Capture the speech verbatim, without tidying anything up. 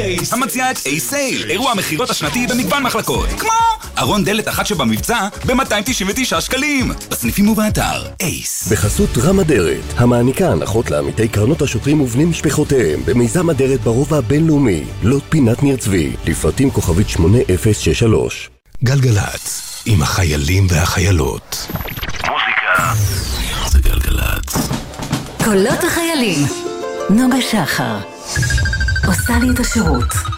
המציעה את אייס סייל, אירוע המחירות השנתי במגוון מחלקות, כמו ארון דלת אחת שבמבצע ב-מאתיים תשעים ותשעה שקלים, בסניפים ובאתר אייס. בחסות רם אדרת, המעניקה הנחות לעמיתי קרנות השוטרים ובני משפחותיהם במיזם אדרת ברובע הבינלאומי, לוט פינת ניר צבי, לפרטים כוכבית שמונה אפס שש שלוש. גלגלץ, עם החיילים והחיילות. מוזיקה זה גלגלץ. קולות החיילים, נוגה שחר עושה לי את השירות.